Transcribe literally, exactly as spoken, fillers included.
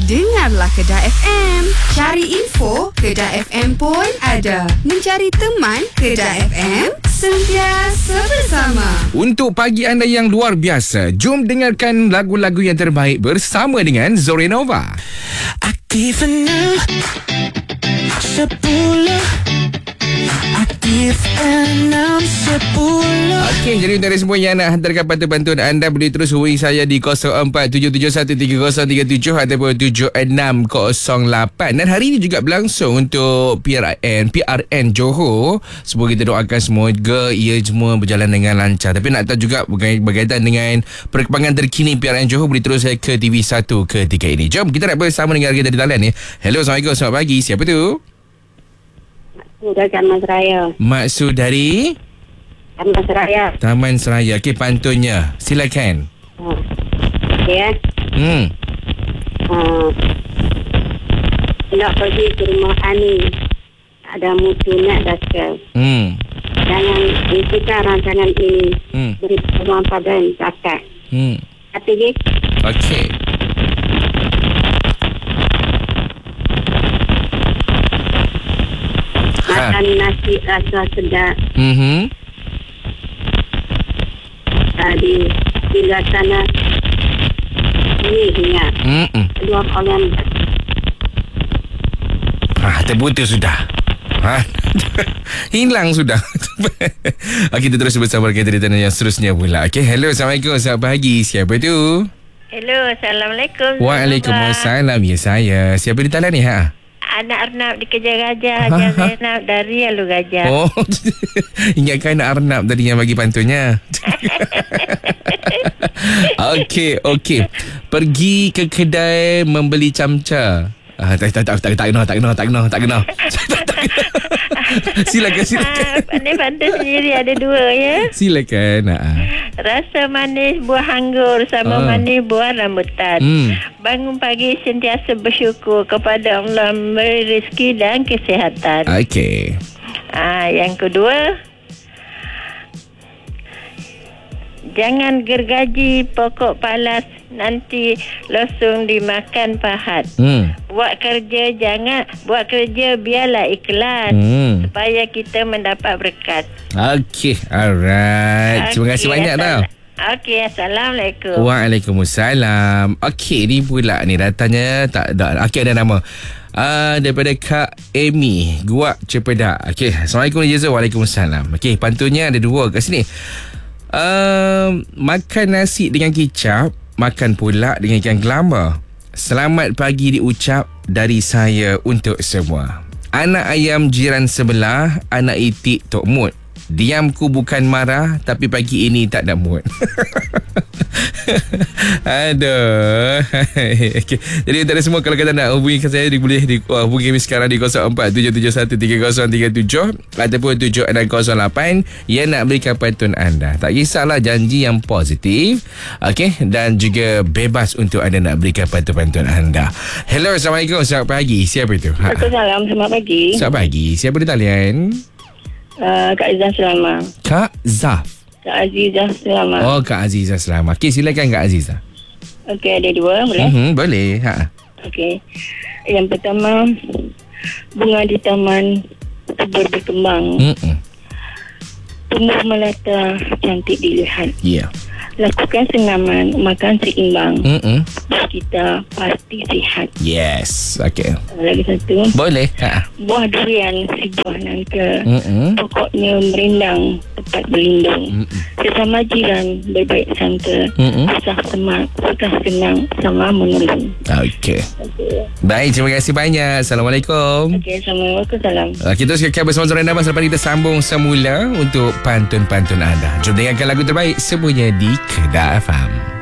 Dengarlah Kedah F M. Cari info, Kedah F M pun ada. Mencari teman, Kedah F M, sentiasa bersama. Untuk pagi anda yang luar biasa, jom dengarkan lagu-lagu yang terbaik bersama dengan Zorenova. Aktif enam sepuluh Aktif enam sepuluh. Okey, jadi untuk semua yang nak hantarkan pantun-pantun anda, boleh terus hubungi saya di kosong empat tujuh tujuh satu tiga kosong tiga tujuh ataupun tujuh enam kosong lapan. Dan hari ini juga berlangsung untuk P R N P R N Johor. Semoga kita doakan semoga ia semua berjalan dengan lancar. Tapi nak tahu juga berkaitan dengan perkembangan terkini P R N Johor, boleh terus saya ke T V satu ketika ini. Jom kita nak bersama dengan kita di talian ni. Hello, Assalamualaikum, selamat pagi. Siapa tu? Sudah Taman Seraya. Maksud dari Taman Seraya. Taman Seraya. Okey, pantunnya silakan. Ha. Okey ya. Hmm. Ha. Nak pergi ke rumah Ani. Ada mutu nak dasar. Hmm. Jangan hentikan rancangan ini. Hmm. Beri peluang pada kakak. Hmm. Hati je. Okey. Makan nasi rasa sedap. Mhm. Tadi bila sana ini ingat. Hmm. Dua kolam. Ah, terputus sudah. Ha? Hilang sudah. Okey, kita terus bersama kita di tanah yang seterusnya pula. Okey, hello, Assalamualaikum, selamat pagi. Siapa tu? Hello, Assalamualaikum. Waalaikumsalam. Ya, saya. Siapa di talian ni? Ha? Anak Arnab dikejar gajah. Hajar Zainab dari Alu Gajah. Oh, ingatkan anak Arnab tadi yang bagi pantunnya. Okey, okey. Pergi ke kedai membeli camca. Ah, tak tak tak tak tak kena, tak kena, tak kena, tak kena. Silakan, silakan. Ah, pandai-pandai sendiri ada dua ya. Silakan. Ha. Rasa manis buah anggur sama Ah. manis buah rambutan. Hmm. Bangun pagi sentiasa bersyukur kepada Allah memberi rezeki dan kesihatan. Okey. Ah, yang kedua, jangan gergaji pokok palas, nanti losong dimakan pahat. Hmm. Buat kerja jangan buat kerja biarlah ikhlas, Hmm. supaya kita mendapat berkat. Okey, alright. Terima kasih Okey, banyak tau. Okey, Assalamualaikum. Waalaikumsalam. Okey, ni pula ni datanya tak ada. Okey, ada nama. Uh, daripada Kak Amy Guak Cepedak. Okey, Assalamualaikum Jeza. Waalaikumsalam. Okey, pantunnya ada dua kat sini. Uh, makan nasi dengan kicap, makan pula dengan ikan gelamba. Selamat pagi diucap dari saya untuk semua. Anak ayam jiran sebelah, anak itik Tok Mut. Diamku bukan marah, tapi pagi ini tak ada mood. Aduh. Okay. Jadi tak ada semua, kalau kata nak hubungi saya, boleh di, uh, hubungi kami sekarang di kosong empat tujuh tujuh satu tiga kosong tiga tujuh ataupun tujuh enam kosong lapan yang nak berikan pantun anda. Tak kisahlah, janji yang positif. Okey, dan juga bebas untuk anda nak berikan pantun-pantun anda. Hello, Assalamualaikum, selamat pagi. Siapa itu? Ha. Assalamualaikum, selamat pagi. Selamat pagi. Siapa di talian? Uh, Kak Izzah Selamat. Kak Zaf. Kak Azizah Selamat. Oh, Kak Azizah Selamat. Okey, silakan Kak Azizah. Okey, ada dua, boleh? Mm-hmm, boleh. Ha. Okey. Yang pertama, bunga di taman subur berkembang. Mm-mm. Tumbuh melata, cantik dilihat. Ya. Yeah. Lakukan sengaman, makan seimbang. Mm-mm. Kita pasti sihat. Yes. Okey. Lagi satu. Boleh. Ha. Buah durian, si buah nangka. Mm-mm. Pokoknya merindang, tempat berlindung. Mm-mm. Sesama jiran, berbaik sangka. Mm-mm. Susah semak, susah senang, sama menolong. Okey. Okey. Baik, terima kasih banyak. Assalamualaikum. Okey, Assalamualaikum. Salam. Uh, kita terus kekal bersama Zoran Damas. Selepas kita sambung semula untuk pantun-pantun anda. Jom dengarkan lagu terbaik semuanya di Kedah F M.